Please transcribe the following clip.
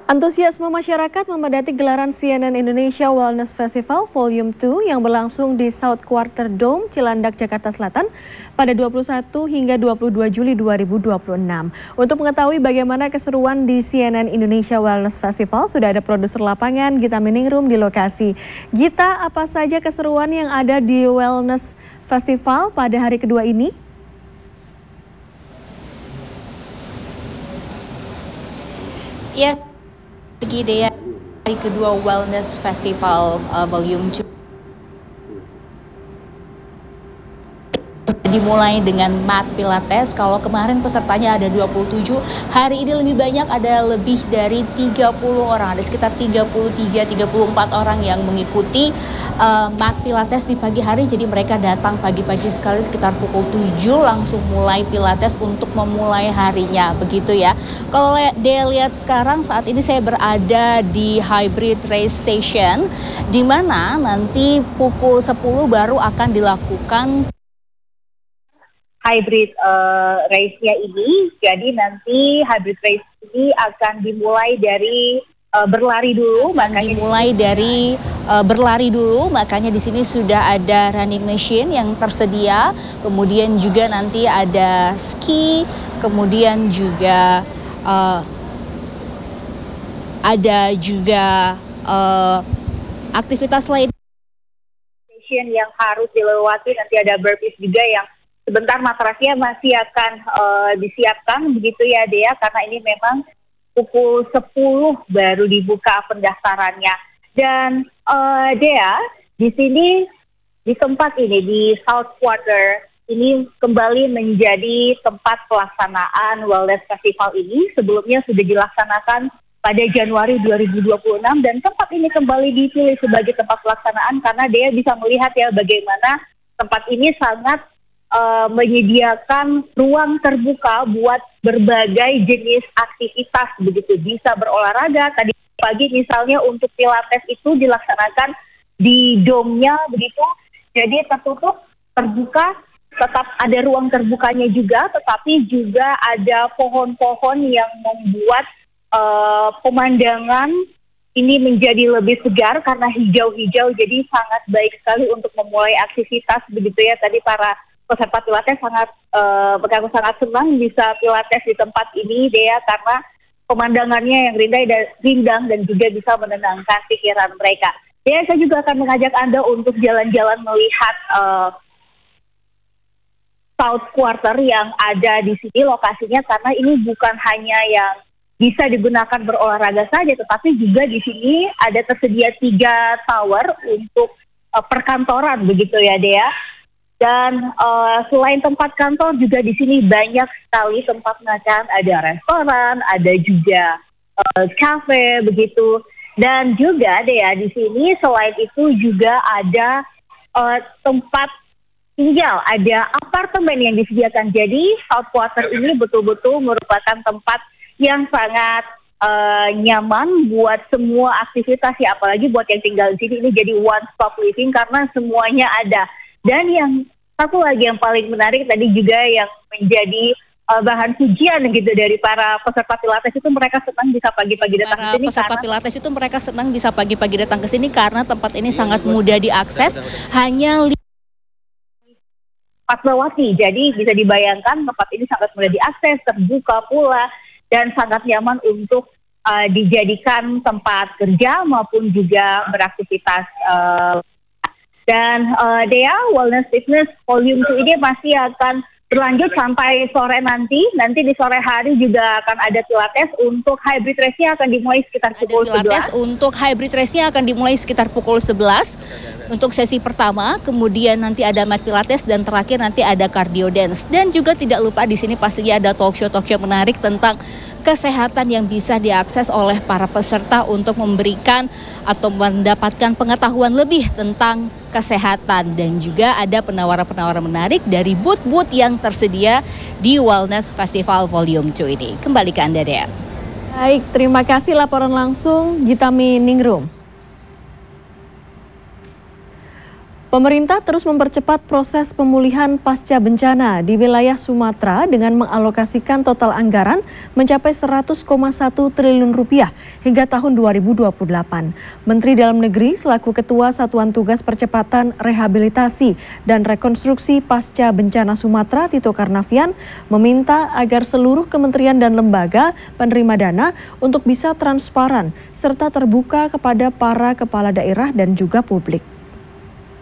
Antusiasme masyarakat memadati gelaran CNN Indonesia Wellness Festival Volume 2 yang berlangsung di South Quarter Dome, Cilandak, Jakarta Selatan pada 21 hingga 22 Juli 2026. Untuk mengetahui bagaimana keseruan di CNN Indonesia Wellness Festival, sudah ada produser lapangan Gita Miningrum di lokasi. Gita, apa saja keseruan yang ada di Wellness Festival pada hari kedua ini? Ya, Dea, hari kedua Wellness Festival Volume 2 dimulai dengan mat pilates. Kalau kemarin pesertanya ada 27, hari ini lebih banyak, ada lebih dari 30 orang, ada sekitar 33-34 orang yang mengikuti mat pilates di pagi hari. Jadi mereka datang pagi-pagi sekali sekitar pukul 7 langsung mulai pilates untuk memulai harinya, begitu ya. Kalau dia lihat sekarang, saat ini saya berada di Hybrid Race Station, di mana nanti pukul 10 baru akan dilakukan hybrid race-nya ini. Jadi nanti hybrid race ini akan dimulai dari berlari dulu. Makanya di sini sudah ada running machine yang tersedia. Kemudian juga nanti ada ski, kemudian juga ada juga aktivitas lain yang harus dilewati. Nanti ada burpees juga yang sebentar matrasnya masih akan disiapkan, begitu ya Dea, karena ini memang pukul 10 baru dibuka pendaftarannya. Dan Dea, di sini, di tempat ini, di South Quarter, ini kembali menjadi tempat pelaksanaan Wellness Festival ini. Sebelumnya sudah dilaksanakan pada Januari 2026 dan tempat ini kembali dipilih sebagai tempat pelaksanaan karena Dea bisa melihat ya bagaimana tempat ini sangat menyediakan ruang terbuka buat berbagai jenis aktivitas, begitu. Bisa berolahraga. Tadi pagi misalnya untuk pilates itu dilaksanakan di dome-nya, begitu. Jadi tertutup, terbuka, tetap ada ruang terbukanya juga, tetapi juga ada pohon-pohon yang membuat pemandangan ini menjadi lebih segar karena hijau-hijau. Jadi sangat baik sekali untuk memulai aktivitas, begitu ya. Tadi para peserta pilates mengaku sangat senang bisa pilates di tempat ini, Dea, karena pemandangannya yang rindang dan juga bisa menenangkan pikiran mereka. Dea, saya juga akan mengajak Anda untuk jalan-jalan melihat South Quarter yang ada di sini lokasinya, karena ini bukan hanya yang bisa digunakan berolahraga saja, tetapi juga di sini ada tersedia 3 tower untuk perkantoran, begitu ya Dea. Dan selain tempat kantor juga di sini banyak sekali tempat makan, ada restoran, ada juga cafe, begitu. Dan juga Dea, di sini selain itu juga ada tempat tinggal, ada apartemen yang disediakan. Jadi South Quarter ini betul-betul merupakan tempat yang sangat nyaman buat semua aktivitas ya, apalagi buat yang tinggal di sini. Ini jadi one stop living karena semuanya ada. Dan yang satu lagi yang paling menarik tadi juga yang menjadi bahan pujian gitu dari para peserta pilates itu, mereka senang bisa pagi-pagi datang ke sini. Pilates itu mereka senang bisa pagi-pagi datang ke sini karena tempat ini sangat mudah diakses, hanya Fatmawati. Jadi bisa dibayangkan tempat ini sangat mudah diakses, terbuka pula, dan sangat nyaman untuk dijadikan tempat kerja maupun juga beraktivitas. Dan Dea, Wellness Fitness Volume 2 ini masih akan berlanjut sampai sore nanti. Nanti di sore hari juga akan ada pilates. Untuk hybrid race-nya akan dimulai sekitar pukul 11. Untuk hybrid race-nya akan dimulai sekitar pukul 11 untuk sesi pertama. Kemudian nanti ada mat pilates dan terakhir nanti ada cardio dance. Dan juga tidak lupa di sini pastinya ada talk show menarik tentang kesehatan yang bisa diakses oleh para peserta untuk memberikan atau mendapatkan pengetahuan lebih tentang kesehatan. Dan juga ada penawaran-penawaran menarik dari booth-booth yang tersedia di Wellness Festival Volume 2 ini. Kembali ke Anda, Dea. Baik, terima kasih laporan langsung Gita Miningrum. Pemerintah terus mempercepat proses pemulihan pasca bencana di wilayah Sumatera dengan mengalokasikan total anggaran mencapai 100,1 triliun rupiah hingga tahun 2028. Menteri Dalam Negeri selaku Ketua Satuan Tugas Percepatan Rehabilitasi dan Rekonstruksi Pasca Bencana Sumatera Tito Karnavian meminta agar seluruh kementerian dan lembaga penerima dana untuk bisa transparan serta terbuka kepada para kepala daerah dan juga publik.